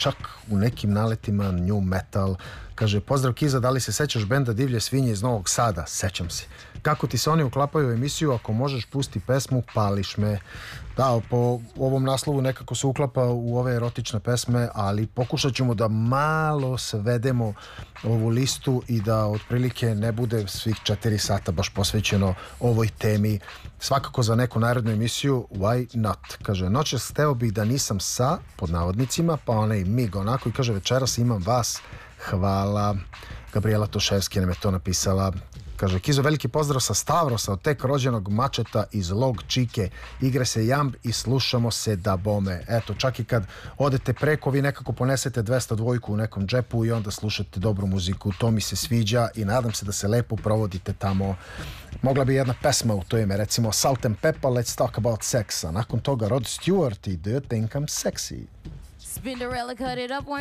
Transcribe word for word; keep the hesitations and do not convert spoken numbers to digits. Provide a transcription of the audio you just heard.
čak u nekim naletima new metal. Kaže, pozdrav Kiza, da li se sećaš benda Divlje svinje iz Novog Sada? Sećam se. Kako ti se oni uklapaju u emisiju? Ako možeš, pusti pesmu Pališ me. Da, po ovom naslovu nekako se uklapa u ove erotične pesme, ali pokušat ćemo da malo svedemo ovu listu i da otprilike ne bude svih četiri sata baš posvećeno ovoj temi. Svakako za neku narednu emisiju, why not? Kaže, noćas steo bih da nisam sa, pod navodnicima, pa onaj mig onako, i kaže, večeras imam vas, hvala. Gabriela Toševski nam je to napisala. Kaže, Kizo, veliki pozdrav sa Stavrosa, od tek rođenog mačeta iz Log Čike. Igre se jamb i slušamo se da bome. Eto, čak i kad odete preko, vi nekako ponesete dvesta dvojku u nekom džepu i onda slušate dobru muziku. To mi se sviđa i nadam se da se lepo provodite tamo. Mogla bi jedna pesma u to ime, recimo Salt and Pepper, Let's Talk About Sex. A nakon toga Rod Stewart i Do You Think I'm Sexy? Spinderella cut it up one